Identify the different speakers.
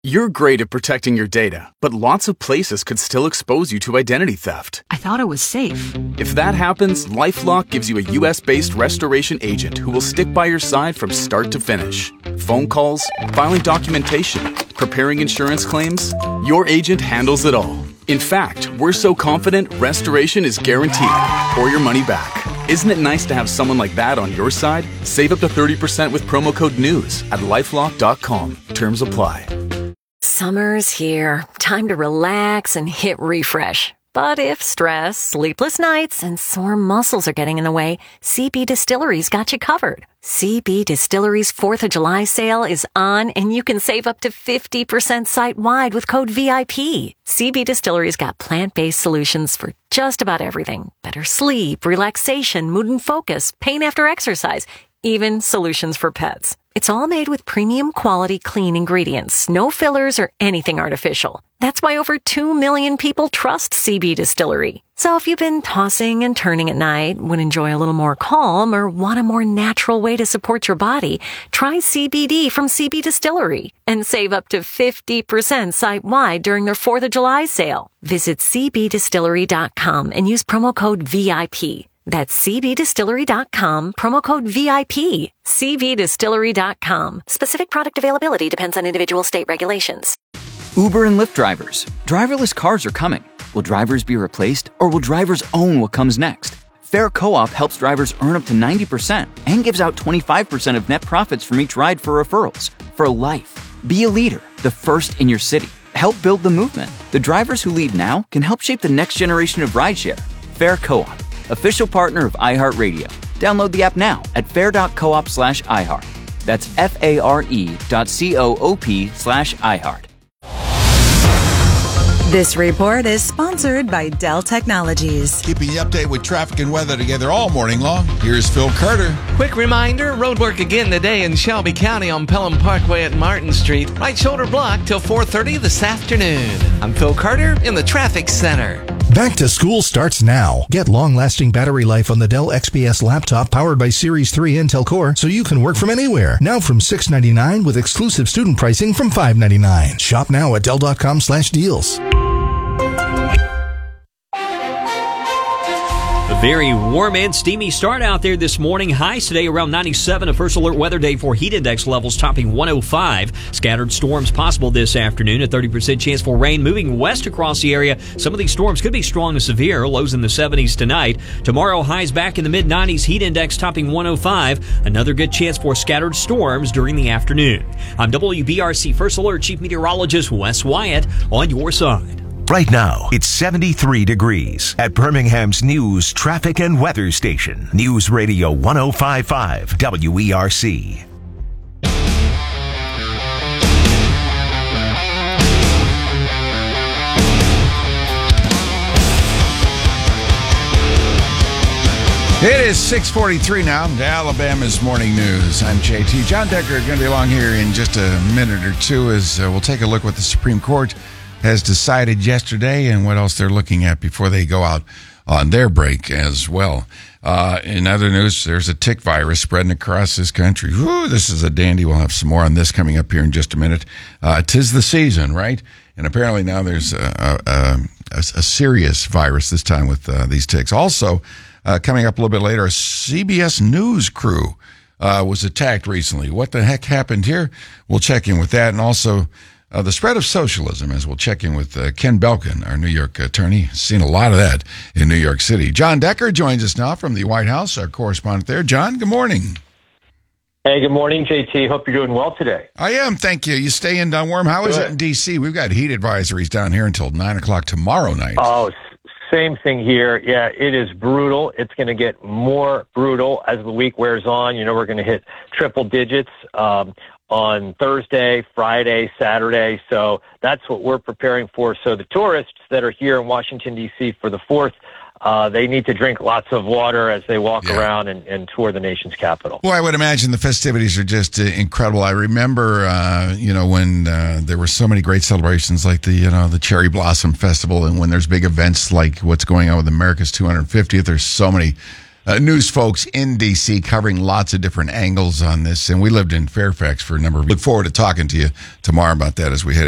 Speaker 1: You're great at protecting your data, but lots of places could still expose you to identity theft.
Speaker 2: I thought it was safe.
Speaker 1: If that happens, LifeLock gives you a U.S.-based restoration agent who will stick by your side from start to finish. Phone calls, filing documentation, preparing insurance claims, your agent handles it all. In fact, we're so confident restoration is guaranteed or your money back. Isn't it nice to have someone like that on your side? Save up to 30% with promo code NEWS at LifeLock.com. Terms apply.
Speaker 3: Summer's here. Time to relax and hit refresh. But if stress, sleepless nights, and sore muscles are getting in the way, CB Distillery's got you covered. CB Distillery's 4th of July sale is on, and you can save up to 50% site-wide with code VIP. CB Distillery's got plant-based solutions for just about everything. Better sleep, relaxation, mood and focus, pain after exercise, even solutions for pets. It's all made with premium quality clean ingredients, no fillers or anything artificial. That's why over 2 million people trust CB Distillery. So if you've been tossing and turning at night, would enjoy a little more calm, or want a more natural way to support your body, try CBD from CB Distillery and save up to 50% site-wide during their 4th of July sale. Visit cbdistillery.com and use promo code VIP. That's cbdistillery.com, promo code VIP. cbdistillery.com. Specific product availability depends on individual state regulations.
Speaker 4: Uber and Lyft drivers. Driverless cars are coming. Will drivers be replaced, or will drivers own what comes next? Fair Co-op helps drivers earn up to 90% and gives out 25% of net profits from each ride for referrals. For life. Be a leader, the first in your city. Help build the movement. The drivers who lead now can help shape the next generation of rideshare. Fair Co-op. Official partner of iHeartRadio. Download the app now at fair.coop/iHeart. That's FARE.coop/iHeart.
Speaker 5: This report is sponsored by Dell Technologies.
Speaker 6: Keeping you updated with traffic and weather together all morning long. Here's Phil Carter.
Speaker 7: Quick reminder, road work again today in Shelby County on Pelham Parkway at Martin Street. Right shoulder block till 4:30 this afternoon. I'm Phil Carter in the Traffic Center.
Speaker 8: Back to school starts now. Get long-lasting battery life on the Dell XPS laptop powered by Series 3 Intel Core so you can work from anywhere. Now from $699 with exclusive student pricing from $599. Shop now at Dell.com/deals.
Speaker 9: A very warm and steamy start out there this morning. Highs today around 97. A first alert weather day for heat index levels topping 105. Scattered storms possible this afternoon. A 30% chance for rain moving west across the area. Some of these storms could be strong to severe. Lows in the 70s tonight. Tomorrow, highs back in the mid-90s. Heat index topping 105. Another good chance for scattered storms during the afternoon. I'm WBRC First Alert Chief Meteorologist Wes Wyatt on your side.
Speaker 10: Right now, it's 73 degrees at Birmingham's News Traffic and Weather Station. News Radio 105.5 WERC.
Speaker 6: It is 6:43 now to Alabama's Morning News. I'm JT. John Decker going to be along here in just a minute or two as we'll take a look what the Supreme Court has decided yesterday and what else they're looking at before they go out on their break as well. In other news, there's a tick virus spreading across this country. Whew, this is a dandy. We'll have some more on this coming up here in just a minute. 'Tis the season, right? And apparently now there's a serious virus this time with these ticks. Also, coming up a little bit later, a CBS News crew was attacked recently. What the heck happened here? We'll check in with that. And also, the spread of socialism, as we'll check in with Ken Belkin, our New York attorney. Seen a lot of that in New York City. John Decker joins us now from the White House, our correspondent there. John, good morning.
Speaker 11: Hey, good morning, JT. Hope you're doing well today.
Speaker 6: I am, thank you. You staying warm? How is it in D.C.? We've got heat advisories down here until 9 o'clock tomorrow night.
Speaker 11: Oh, same thing here. Yeah, it is brutal. It's going to get more brutal as the week wears on. You know, we're going to hit triple digits on Thursday, Friday, Saturday. So that's what we're preparing for. So the tourists that are here in Washington, D.C. for the 4th, they need to drink lots of water as they walk around and tour the nation's capital.
Speaker 6: Well, I would imagine the festivities are just incredible. I remember, when there were so many great celebrations like the Cherry Blossom Festival, and when there's big events like what's going on with America's 250th, there's so many news folks in D.C. covering lots of different angles on this. And we lived in Fairfax for a number of weeks. Look forward to talking to you tomorrow about that as we head